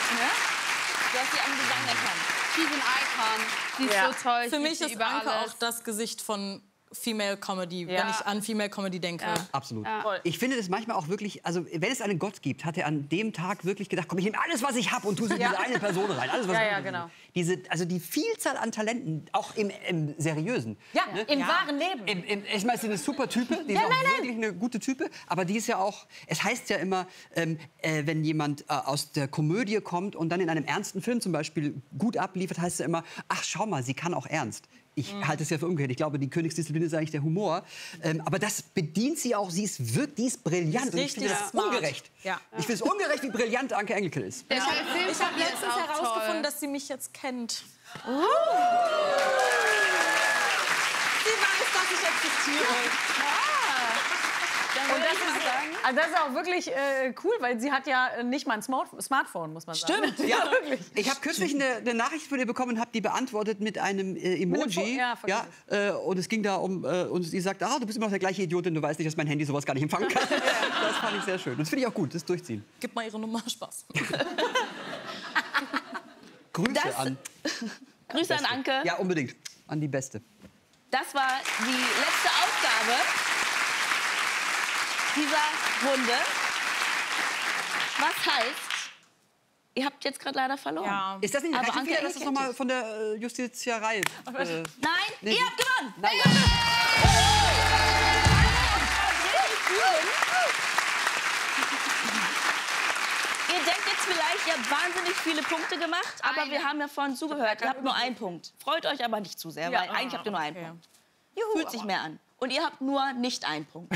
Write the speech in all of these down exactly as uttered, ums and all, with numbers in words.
Ne? Du hast sie am Gesang erkannt. She's an icon. Sie ist Ja. so toll. Für mich ist über Anke alles. auch das Gesicht von Female Comedy, Ja. wenn ich an Female Comedy denke. Ja. Absolut. Voll. Ich finde das manchmal auch wirklich, also wenn es einen Gott gibt, hat er an dem Tag wirklich gedacht, komm, ich nehme alles, was ich habe und tue es in diese eine Person rein. Alles, was Ja, ich ja, habe. genau. Diese, also die Vielzahl an Talenten, auch im, im Seriösen. Ja, Ne? im wahren Leben. Im, im, ich meine, sie ist eine super Type, die ist auch wirklich eine gute Type, aber die ist ja auch, es heißt ja immer, ähm, äh, wenn jemand äh, aus der Komödie kommt und dann in einem ernsten Film zum Beispiel gut abliefert, heißt es ja immer, ach schau mal, sie kann auch ernst. Ich halte es ja für umgekehrt. Ich glaube, die Königsdisziplin ist eigentlich der Humor. Ähm, aber das bedient sie auch. Sie ist wirklich, die ist brillant. Die ist und ich finde richtig das smart. ungerecht. Ja. Ich finde es ungerecht, wie brillant Anke Engelke ist. Der Film Ich habe letztens auch herausgefunden, toll. dass sie mich jetzt kennt. Sie weiß, dass ich existiere. Und das ist, also das ist auch wirklich äh, cool, weil sie hat ja nicht mal ein Smart Smartphone, muss man sagen. Stimmt. Ja, wirklich. Ich habe kürzlich eine, eine Nachricht von ihr bekommen und habe die beantwortet mit einem äh, Mit Emoji. einem Fo- ja, vergiss äh, und es ging da um, äh, und sie sagt, ah, du bist immer noch der gleiche Idiotin, du weißt nicht, dass mein Handy sowas gar nicht empfangen kann. Das fand ich sehr schön. Das finde ich auch gut, das Durchziehen. Gib mal ihre Nummer, Spaß. Grüße Das- an. Grüße an Anke. Ja, unbedingt. An die Beste. Das war die letzte Aufgabe dieser Runde. Was heißt, ihr habt jetzt gerade leider verloren. Ja. Ist das nicht Aber reicht Anke, wieder, ihr dass das kennt noch mal es. von der äh, Justizierei? Äh, Nein, Nee, ihr die- habt gewonnen. Nein, Ihr denkt jetzt vielleicht, ihr habt wahnsinnig viele Punkte gemacht, aber Eine. wir haben ja vorhin zugehört. Ihr habt nur einen Punkt. Freut euch aber nicht zu sehr, Ja. weil eigentlich habt ihr nur einen Okay. Punkt. Fühlt sich mehr an. Und ihr habt nur nicht einen Punkt.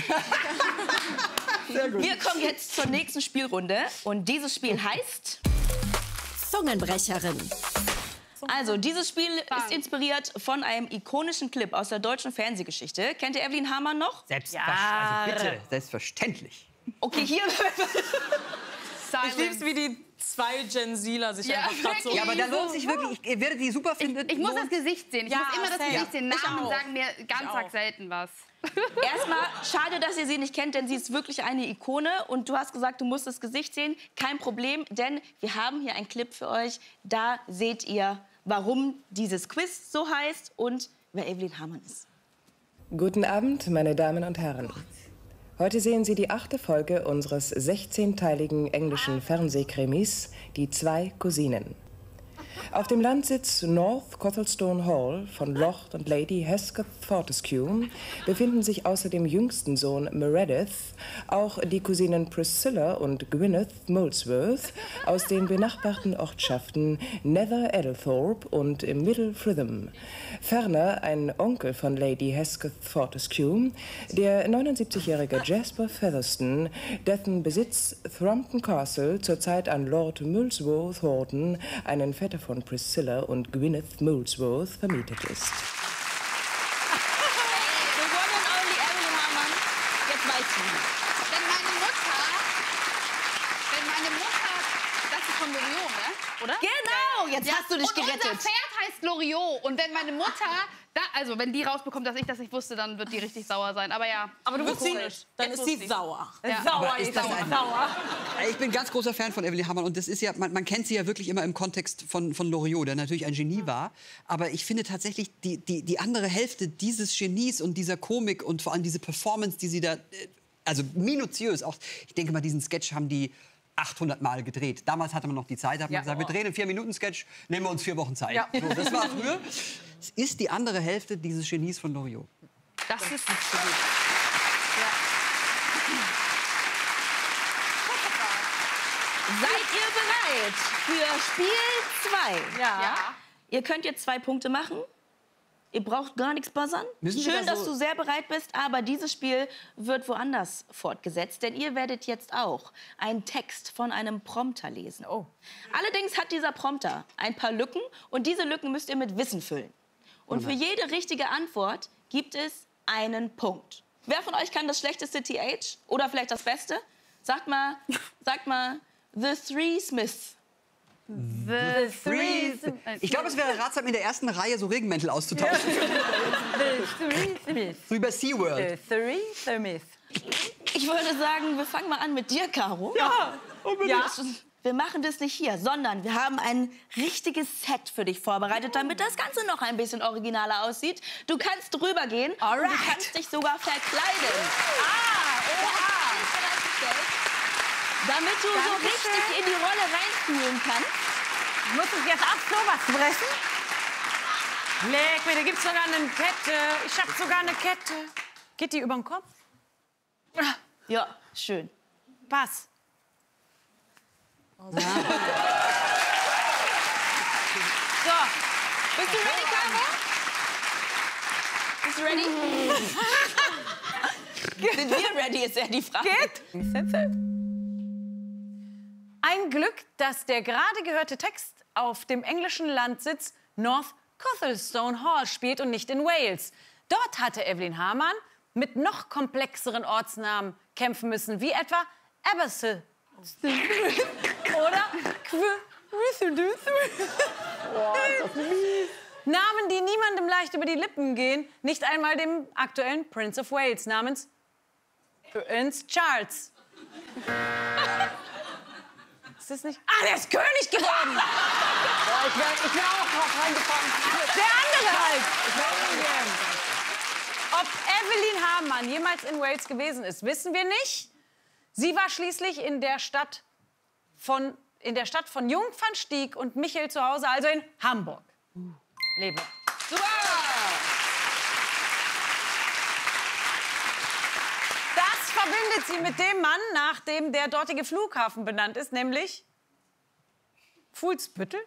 Wir kommen jetzt zur nächsten Spielrunde. Und dieses Spiel heißt... Zungenbrecherin. Also, dieses Spiel ist inspiriert von einem ikonischen Clip aus der deutschen Fernsehgeschichte. Kennt ihr Evelyn Hamann noch? Selbstverständlich. Also bitte, selbstverständlich. Okay, hier... Ich lieb's, wie die zwei Gen Zler sich Ja, einfach grad so... wirklich. Ja, aber da lohnt sich wirklich, ich, ihr werdet die super finden. Ich muss das lohnt- Gesicht sehen. Ich Ja, muss immer das safe. Gesicht sehen. Ich Namen auch. sagen mir ganz auch. arg selten was. Erstmal, schade, dass ihr sie nicht kennt, denn sie ist wirklich eine Ikone. Und du hast gesagt, du musst das Gesicht sehen. Kein Problem, denn wir haben hier einen Clip für euch. Da seht ihr, warum dieses Quiz so heißt und wer Evelyn Hamann ist. Guten Abend, meine Damen und Herren. Heute sehen Sie die achte Folge unseres sechzehnteiligen englischen Fernsehkrimis Die zwei Cousinen. Auf dem Landsitz North Cothelstone Hall von Lord und Lady Hesketh Fortescue befinden sich außer dem jüngsten Sohn Meredith auch die Cousinen Priscilla und Gwyneth Molesworth aus den benachbarten Ortschaften Nether Eddlethorpe und Middle Fritham. Ferner ein Onkel von Lady Hesketh Fortescue, der neunundsiebzigjährige Jasper Featherston, dessen Besitz Thrompton Castle zurzeit an Lord Molesworth Horton, einen Vetter von Priscilla und Gwyneth Molesworth, vermietet ist. The one and only Evelyn Hamann. Jetzt weißt du. Wenn meine Mutter... Wenn meine Mutter... Das ist von Loriot, ne? Oder? Genau, jetzt Ja, hast du dich und gerettet. unser Pferd heißt Loriot. Und wenn meine Mutter... Da, also, wenn die rausbekommt, dass ich das nicht wusste, dann wird die richtig sauer sein. Aber ja. Aber du wusstest komisch. nicht. Dann Jetzt ist sie wusste ich's. sauer. Ja. Sauer, Aber ist das sauer, ein- sauer. Ich bin ein ganz großer Fan von Evelyn Hamann und das ist ja, man, man kennt sie ja wirklich immer im Kontext von, von Loriot, der natürlich ein Genie war. Aber ich finde tatsächlich die, die, die andere Hälfte dieses Genies und dieser Komik und vor allem diese Performance, die sie da, äh, also minutiös, auch, ich denke mal, diesen Sketch haben die achthundert Mal gedreht. Damals hatte man noch die Zeit, da hat man Ja. gesagt, wir drehen einen vier-Minuten-Sketch, nehmen wir uns vier Wochen Zeit. Ja. So, das war früher. Es ist die andere Hälfte dieses Genies von Loriot. Das ist nicht so gut. Seid ihr bereit für Spiel zwei? Ja. Ja. Ihr könnt jetzt zwei Punkte machen. Ihr braucht gar nichts buzzern. Müssen wir Schön, da dass so- du sehr bereit bist, aber dieses Spiel wird woanders fortgesetzt, denn ihr werdet jetzt auch einen Text von einem Prompter lesen. Oh. Allerdings hat dieser Prompter ein paar Lücken und diese Lücken müsst ihr mit Wissen füllen. Und für jede richtige Antwort gibt es einen Punkt. Wer von euch kann das schlechteste T H oder vielleicht das Beste? Sagt mal, sagt mal, The Three Smiths. The three... Ich glaube, es wäre ratsam, in der ersten Reihe so Regenmäntel auszutauschen. The Three Smiths. So über SeaWorld. The Three Smiths. Ich würde sagen, wir fangen mal an mit dir, Caro. Ja. Ja. wir machen das nicht hier, sondern wir haben ein richtiges Set für dich vorbereitet, damit das Ganze noch ein bisschen originaler aussieht. Du kannst drüber gehen und du kannst dich sogar verkleiden. Ah, oha. Damit du so richtig in die Rolle reinfühlen kannst. Muss ich jetzt auf sowas brechen? Leck mir, da gibt's sogar eine Kette. Ich hab sogar eine Kette. Geht die über den Kopf? Ja, schön. Pass. So. Bist du ready, Caro? Bist du ready? Sind wir ready, ist ja die Frage. Geht. Ein Glück, dass der gerade gehörte Text auf dem englischen Landsitz North Cothelstone Hall spielt und nicht in Wales. Dort hatte Evelyn Hamann mit noch komplexeren Ortsnamen kämpfen müssen, wie etwa Aberystwyth oder Namen, die niemandem leicht über die Lippen gehen, nicht einmal dem aktuellen Prince of Wales namens Prince Charles. Ist das nicht? Ah, der ist König geworden! Ja, ich bin ich wär auch drauf reingefahren. Der andere halt! Ob Evelyn Hamann jemals in Wales gewesen ist, wissen wir nicht. Sie war schließlich in der Stadt von, in der Stadt von Jung van Stieg und Michel zu Hause, also in Hamburg. Lebe. Super! Das verbindet sie mit dem Mann, nach dem der dortige Flughafen benannt ist, nämlich Fuhlsbüttel.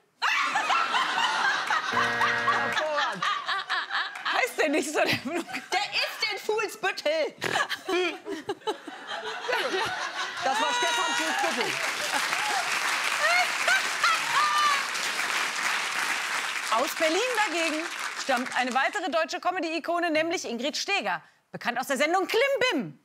Heißt der nicht so, der Flughafen? Der ist in Fuhlsbüttel. Das war Stefan Fuhlsbüttel. Aus Berlin dagegen stammt eine weitere deutsche Comedy-Ikone, nämlich Ingrid Steeger, bekannt aus der Sendung Klimbim.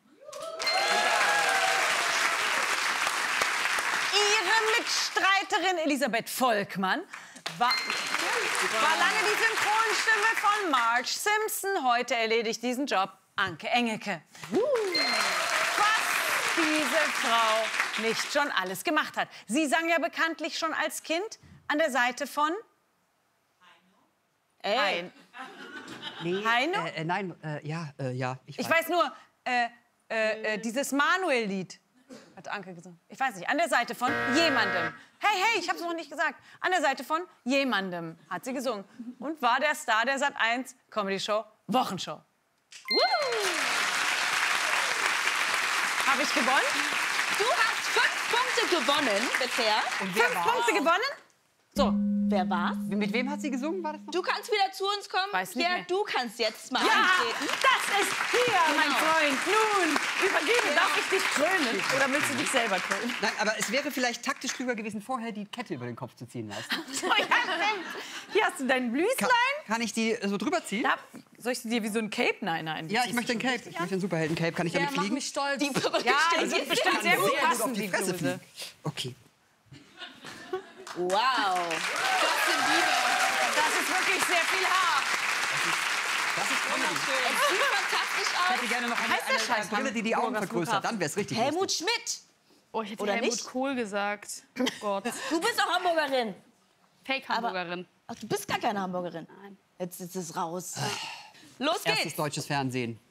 Ihre Mitstreiterin Elisabeth Volkmann war, war lange die Synchronstimme von Marge Simpson. Heute erledigt diesen Job Anke Engelke. Was diese Frau nicht schon alles gemacht hat. Sie sang ja bekanntlich schon als Kind an der Seite von Ey. Nee, Heino? Äh, äh, nein, äh, ja, äh, ja. Ich, Ich weiß nur, äh, äh, äh, dieses Manuel-Lied hat Anke gesungen. Ich weiß nicht, an der Seite von jemandem. Hey, hey, ich hab's noch nicht gesagt. An der Seite von jemandem hat sie gesungen. Und war der Star der Sat eins Comedy-Show Wochenshow. Habe ich gewonnen? Du hast fünf Punkte gewonnen bisher. Und wer Fünf war's? Punkte gewonnen? So. Wer war's? Mit wem hat sie gesungen? War das noch? Du kannst wieder zu uns kommen. Weiß nicht ja, mehr. du kannst jetzt mal Ja, antreten. das ist hier, mein Genau. Freund. Nun, übergebe, darf ich dich krönen? Oder willst du dich selber krönen? Nein, aber es wäre vielleicht taktisch klüger gewesen, vorher die Kette über den Kopf zu ziehen lassen. So, ja, stimmt. Hier hast du dein Blüslein. Kann, kann ich die so drüber ziehen? Ja, soll ich dir wie so ein Cape? Nein, nein. Ja, ich möchte ein Cape. Ich möchte ein Superhelden-Cape. Kann ich damit Mach fliegen? mich stolz. Die Perücke Ja, steht das wird jetzt bestimmt dran. sehr gut Sehr gut auf passen, die die Fresse Bluse. fliegen. Okay. Wow. Das ist wirklich sehr viel Haar. Das ist wunderschön. Es sieht fantastisch Ich aus. hätte gerne noch eine, Heißt der eine, Scheiß eine Brille, die die Augen Hamburger vergrößert. Dann wäre es richtig Helmut lustig. Schmidt. Oh, ich hätte Oder Helmut nicht? Kohl gesagt. Oh Gott. Du bist doch Hamburgerin. Fake-Hamburgerin. Ach, du bist gar keine Hamburgerin. Nein. Jetzt ist es raus. Los Erstes geht's. deutsches Fernsehen.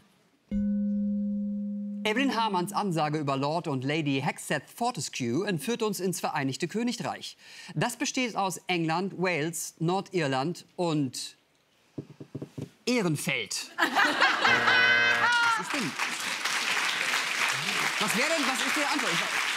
Evelyn Hamanns Ansage über Lord und Lady Hexeth Fortescue entführt uns ins Vereinigte Königreich. Das besteht aus England, Wales, Nordirland und Ehrenfeld. Was ist denn? Was wäre denn, was ist die Antwort?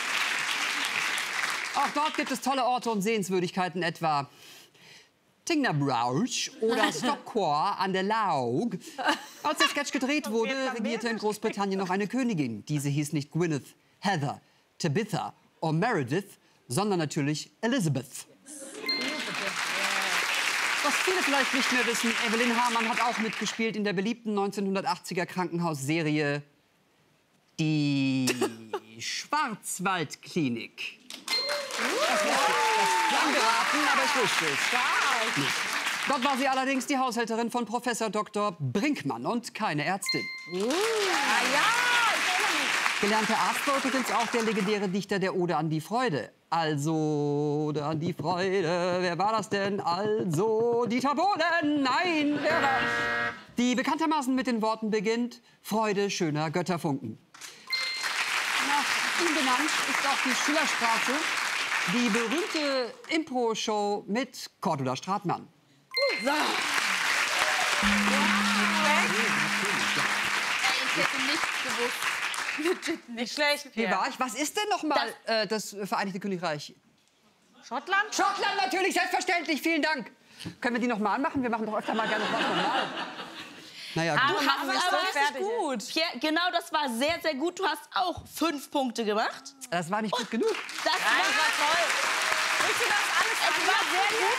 Auch dort gibt es tolle Orte und Sehenswürdigkeiten, etwa Tingnabrouch oder Stockwar an der Laug. Als der Sketch gedreht wurde, regierte in Großbritannien noch eine Königin. Diese hieß nicht Gwyneth, Heather, Tabitha oder Meredith, sondern natürlich Elizabeth. Was viele vielleicht nicht mehr wissen, Evelyn Hamann hat auch mitgespielt in der beliebten neunzehnhundertachtziger Krankenhausserie Die Schwarzwaldklinik. Das klang geraten, aber ich wusste es. Nicht. Dort war sie allerdings die Haushälterin von Professor Doktor Brinkmann und keine Ärztin. Gelernter Arzt war übrigens auch der legendäre Dichter der Ode an die Freude. Also, dann die Freude. Wer war das denn? Also, Dieter Bohlen. Nein, wer war? Die bekanntermaßen mit den Worten beginnt: Freude schöner Götterfunken. Nach ihm benannt ist auch die Schillerstraße, die berühmte Impro-Show mit Cordula Stratmann. So. Ey, ich hätte nichts gewusst. Legit Nicht schlecht. Hier war ich. Was ist denn noch mal äh, das Vereinigte Königreich? Schottland? Schottland natürlich, selbstverständlich. Vielen Dank. Können wir die noch mal anmachen? Wir machen doch öfter mal gerne was normal. Naja, Du gut. hast aber aber richtig richtig gut. Pierre, genau, das war sehr, sehr gut. Du hast auch fünf Punkte gemacht. Das war nicht gut genug. Das Nein, war, das war toll. Willst du das alles es war sehr gut.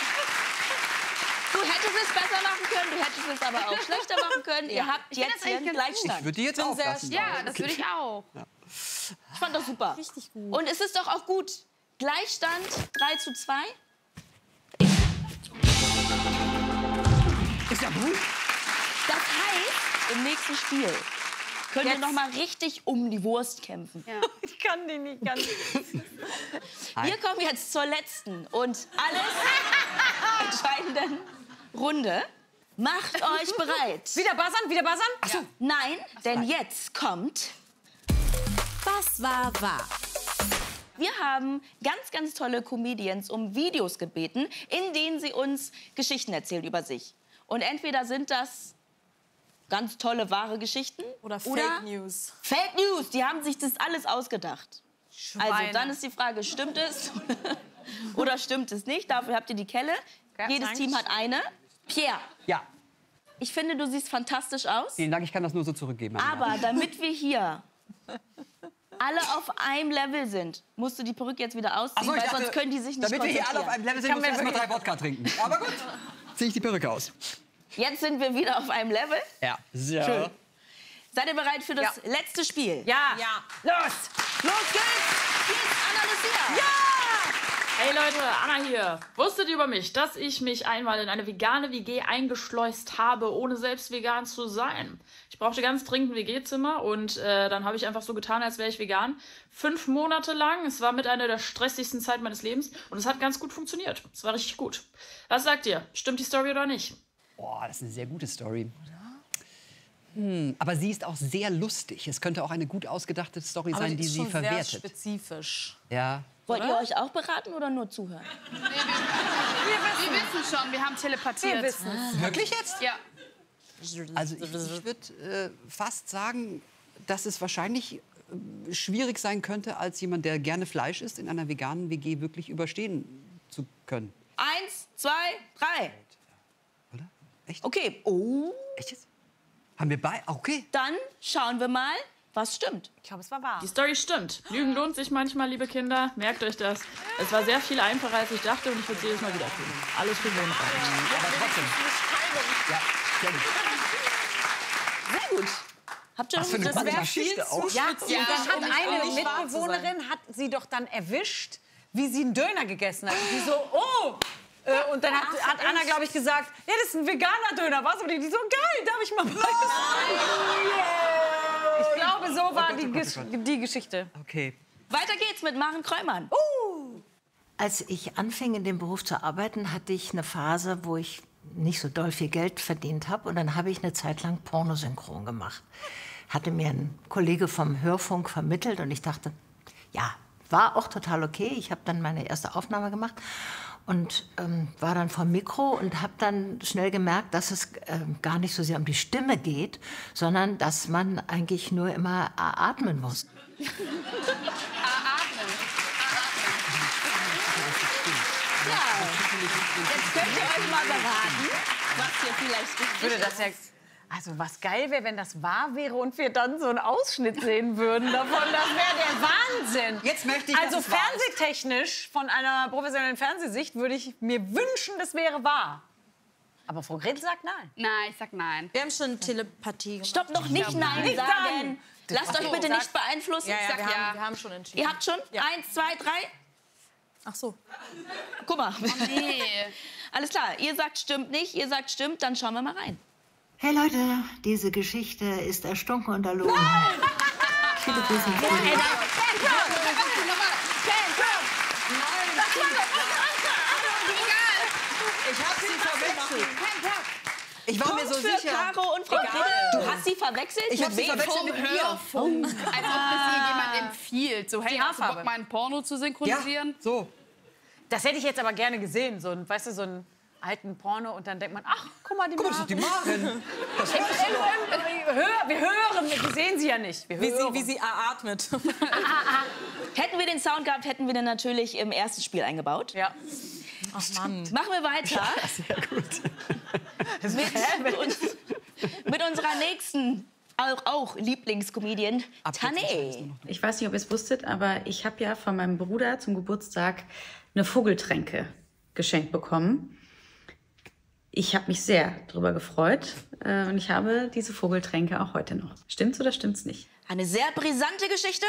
Du hättest es besser machen können, du hättest es aber auch schlechter machen können. Ihr habt Ich find jetzt das hier eigentlich einen ganz Gleichstand. Ich würde die jetzt auch lassen. Ja, das würde ich auch. Ich fand das super. Richtig gut. Und es ist doch auch gut. Gleichstand drei zu zwei. Ist ja gut. Das heißt, im nächsten Spiel könnt ihr Jetzt. noch mal richtig um die Wurst kämpfen. Ich kann die nicht ganz. Wir kommen jetzt zur letzten und alles entscheidenden Runde. Macht euch bereit. Wieder buzzern, wieder buzzern? Ach so. Nein, denn jetzt kommt... Was war wahr? Wir haben ganz, ganz tolle Comedians um Videos gebeten, in denen sie uns Geschichten erzählen über sich. Und entweder sind das ganz tolle, wahre Geschichten Oder Fake News. Fake News, die haben sich das alles ausgedacht. Also Schweine. dann ist die Frage, stimmt es oder stimmt es nicht? Dafür habt ihr die Kelle. Okay, Jedes danke. Team hat eine. Pierre, Ja, ich finde, du siehst fantastisch aus. vielen Dank. Ich kann das nur so zurückgeben. an Aber damit wir hier alle auf einem Level sind, musst du die Perücke jetzt wieder ausziehen, Ach so, ich weil dachte, sonst können die sich nicht Damit wir hier alle auf einem Level sind, Kann müssen wir mir erst mal drei Wodka trinken. Aber gut, zieh ich die Perücke aus. Jetzt sind wir wieder auf einem Level. Ja. So. Schön. Seid ihr bereit für das letzte Spiel? Ja. Ja. Los. Los geht's! Hier ist Anna Lucia. Hey Leute, Anna hier. Wusstet ihr über mich, dass ich mich einmal in eine vegane W G eingeschleust habe, ohne selbst vegan zu sein? Ich brauchte ganz dringend ein W G-Zimmer und äh, dann habe ich einfach so getan, als wäre ich vegan. Fünf Monate lang. Es war mit einer der stressigsten Zeiten meines Lebens und es hat ganz gut funktioniert. Es war richtig gut. Was sagt ihr? Stimmt die Story oder nicht? Boah, das ist eine sehr gute Story. Hm, aber sie ist auch sehr lustig. Es könnte auch eine gut ausgedachte Story Aber sein, die ist sie schon sehr verwertet. spezifisch. Ja. Wollt ihr euch auch beraten oder nur zuhören? Wir wissen schon, wir haben telepathiert. Wir wissen es. Wirklich jetzt? Ja. Also ich, ich würde äh, fast sagen, dass es wahrscheinlich äh, schwierig sein könnte, als jemand, der gerne Fleisch isst, in einer veganen W G wirklich überstehen zu können. Eins, zwei, drei. Oder? Echt? Okay. Oh. Echt jetzt? Haben wir bei? Okay. Dann schauen wir mal, was stimmt. Ich glaube, es war wahr. Die Story stimmt. Lügen lohnt sich manchmal, liebe Kinder. Merkt euch das. Es war sehr viel einfacher, als ich dachte und ich würde es jedes Mal wieder tun. Alles für Wohnraum. Aber trotzdem. Ja, sehr gut. Sehr gut. Habt ihr Was für eine das coole wär- Geschichte auch. Ja, Ja, und dann hat um nicht- eine um nicht wahr zu Mitbewohnerin hat sie doch dann erwischt, wie sie einen Döner gegessen hat. Und die so, oh! Äh, und dann hat, hat Anna, glaube ich, gesagt, ja, das ist ein veganer Döner, was? Und die so, geil, darf ich mal beißen? Ich glaube, so war die, Gesch die Geschichte. Okay. Weiter geht's mit Maren Kräumann. Als ich anfing, in dem Beruf zu arbeiten, hatte ich eine Phase, wo ich nicht so doll viel Geld verdient habe. Und dann habe ich eine Zeit lang Pornosynchron gemacht. Hatte mir ein Kollege vom Hörfunk vermittelt und ich dachte, ja, war auch total okay. Ich habe dann meine erste Aufnahme gemacht und ähm, war dann vom Mikro und habe dann schnell gemerkt, dass es ähm, gar nicht so sehr um die Stimme geht, sondern dass man eigentlich nur immer atmen muss. Jetzt könnt ihr euch mal beraten, was hier vielleicht richtig Würde das ja, also was geil wäre, wenn das wahr wäre und wir dann so einen Ausschnitt sehen würden davon. Das wäre der Wahnsinn. Jetzt möchte ich, Also dass es wahr ist. fernsehtechnisch, von einer professionellen Fernsehsicht, würde ich mir wünschen, das wäre wahr. Aber Frau Gretel sagt nein. Nein, ich sag nein. Wir haben schon Telepathie gemacht. Stopp, noch nicht Nein Nicht sagen. sagen. Lasst euch bitte nicht beeinflussen. Ja, ja, Sag wir, ja. haben, wir haben schon entschieden. Ihr habt schon? Eins, zwei, drei. Ach so. Guck mal. Nee. Alles klar, ihr sagt stimmt nicht, ihr sagt stimmt, dann schauen wir mal rein. Hey Leute, diese Geschichte ist erstunken und erlogen. Viele Grüße. Ich hab sie verwechselt. Ich war Punkt mir so für sicher. Caro und Frau Gretel. Du hast sie verwechselt? Ich hab Mit sie wem? verwechselt mit mir. Hörfunk. Als ob das hier jemand empfiehlt. So, hey, Die hast du Haarfarbe. Bock, meinen Porno zu Ja, synchronisieren? so. Das hätte ich jetzt aber gerne gesehen, so ein, weißt du, so einen alten Porno und dann denkt man, ach, guck mal, die Guck mal, das ist Maren. doch die Maren. Das Im- weißt du im- doch. im- Wir hören, wir hören, wir sehen sie ja nicht. Wir Wie sie, hören. wie sie atmet. Hätten wir den Sound gehabt, hätten wir den natürlich im ersten Spiel eingebaut. Ja. Ach Mann. Machen wir weiter Sehr gut. mit, uns, mit unserer nächsten auch, auch Lieblingscomedian, Tané. Ich weiß nicht, ob ihr es wusstet, aber ich habe ja von meinem Bruder zum Geburtstag eine Vogeltränke geschenkt bekommen. Ich habe mich sehr darüber gefreut äh, und ich habe diese Vogeltränke auch heute noch. Stimmt's oder stimmt's nicht? Eine sehr brisante Geschichte.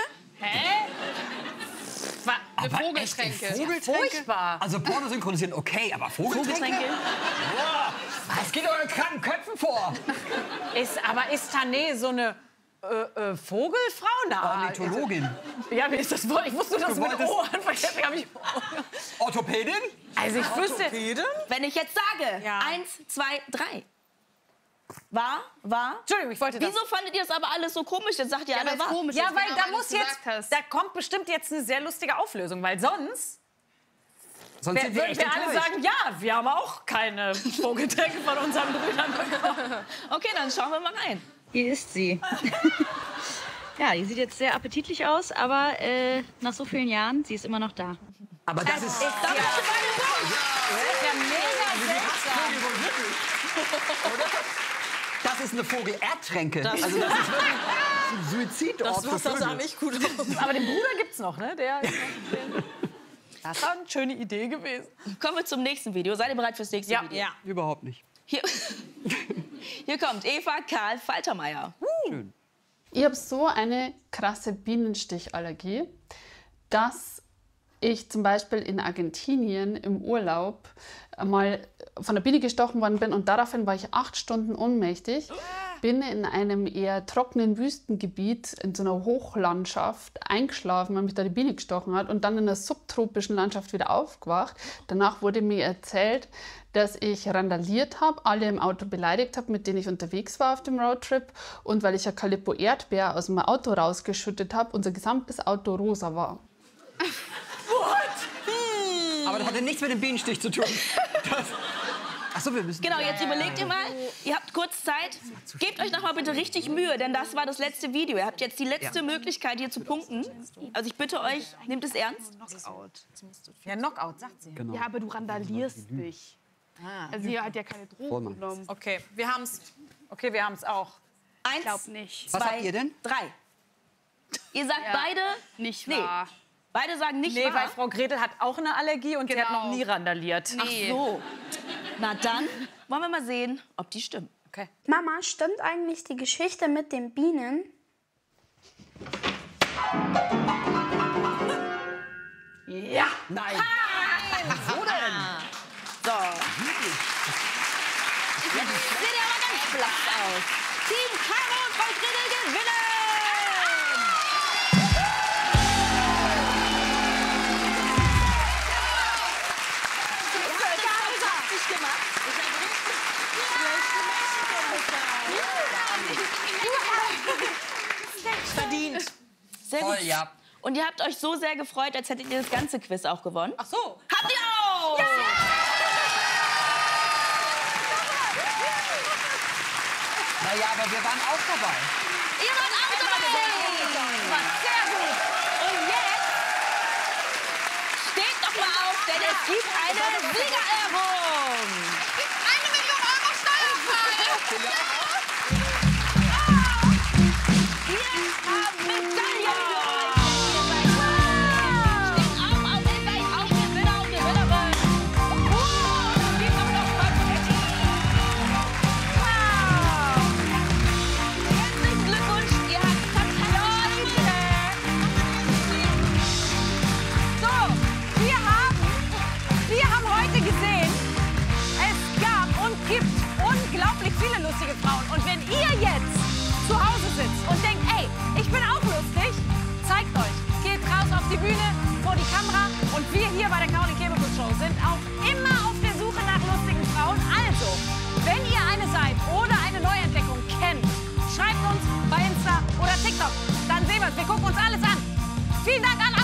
Eine Vogeltränke. Furchtbar. Also Porno synchronisieren, okay, aber Vogeltränke? Boah, was geht euren kranken Köpfen vor? Ist, aber ist Tané so eine äh, äh, Vogelfrau? Na, Ornithologin. ja, wie ist das Wort? Ich wusste, dass Du du mit wolltest- O anfängst. Deswegen hab ich- Orthopädin? Also ich wüsste... Wenn ich jetzt sage, Ja. eins, zwei, drei. War, war. Entschuldigung, ich wollte das... Wieso fandet ihr das aber alles so komisch? Jetzt sagt ihr alle weil es war. komisch Ja, ist, weil genau, da weil muss du's jetzt... gesagt hast. Da kommt bestimmt jetzt eine sehr lustige Auflösung, weil sonst... Sonst Wir, sind wir würden echt wir alle enttäuscht. sagen, ja, wir haben auch keine Vogeltränke von unseren Brüdern bekommen. Okay, dann schauen wir mal rein. Hier ist sie. Ja, die sieht jetzt sehr appetitlich aus, aber äh, nach so vielen Jahren, sie ist immer noch da. Aber das ist... Ja mega seltsam. Das ist eine Vogelerdtränke. Also das ist wirklich ein Suizidort Das für Wasser sah Vögel. nicht gut aus. Aber den Bruder gibt's noch, ne? Der ist noch, das war eine schöne Idee gewesen. Kommen wir zum nächsten Video. Seid ihr bereit fürs nächste Ja. Video? Ja. Überhaupt nicht. Hier, hier kommt Eva Karl Faltermeier. Schön. Ich habe so eine krasse Bienenstichallergie, dass ich zum Beispiel in Argentinien im Urlaub mal von der Biene gestochen worden bin und daraufhin war ich acht Stunden ohnmächtig. Bin in einem eher trockenen Wüstengebiet in so einer Hochlandschaft eingeschlafen, weil mich da die Biene gestochen hat und dann in einer subtropischen Landschaft wieder aufgewacht. Danach wurde mir erzählt, dass ich randaliert habe, alle im Auto beleidigt habe, mit denen ich unterwegs war auf dem Roadtrip und weil ich ja Calippo Erdbeer aus dem Auto rausgeschüttet habe, unser gesamtes Auto rosa war. Aber das hatte nichts mit dem Bienenstich zu tun. Das, ach so, wir müssen... Genau, jetzt überlegt ihr mal, ihr habt kurz Zeit. Gebt euch noch mal bitte richtig Mühe, denn das war das letzte Video. Ihr habt jetzt die letzte Ja. Möglichkeit, hier zu punkten. Also ich bitte euch, nehmt es ernst. Ja, Knockout, sagt sie. Genau. Ja, aber du randalierst dich. Also sie hat ja keine Drogen Vollmann. genommen. Okay, wir haben's. Okay, wir haben's auch. Eins, Ich glaube nicht. Was zwei, habt ihr denn? drei. Ihr sagt Ja. beide Nicht Nee. wahr. Beide sagen nicht Nee, weil wahr. Frau Gretel hat auch eine Allergie und sie hat Genau. noch nie randaliert. Ach so. Na dann wollen wir mal sehen, ob die stimmen. Okay. Mama, stimmt eigentlich die Geschichte mit den Bienen? Ja. Nein. So denn. So. Jetzt seht ihr aber ganz blass aus. Team Caro und Frau Gretel gewinnen! Ich hab gemacht. Verdient. Sehr gut. Voll, ja. Und ihr habt euch so sehr gefreut, als hättet ihr das ganze Quiz auch gewonnen. Ach so. Habt ihr auch! Naja, aber wir waren auch dabei. Ihr wart auch dabei! Sehr gut. Und jetzt steht doch mal auf, denn es gibt eine Siegerehrung! Eine Million Euro Steuerfrei! Wir haben Medaillen für euch! Steht auf, auf, seid gleich auf, Gewinner und Gewinnerin! Uh, es gibt auch noch Konfetti! Wow! Herzlichen Glückwunsch, ihr habt fantastisch So, wir haben, wir haben heute gesehen, es gab und gibt unglaublich viele lustige Frauen die Kamera und wir hier bei der Caroline Kebekus Show sind auch immer auf der Suche nach lustigen Frauen. Also, wenn ihr eine seid oder eine Neuentdeckung kennt, schreibt uns bei Insta oder TikTok. Dann sehen wir es. Wir gucken uns alles an. Vielen Dank an alle.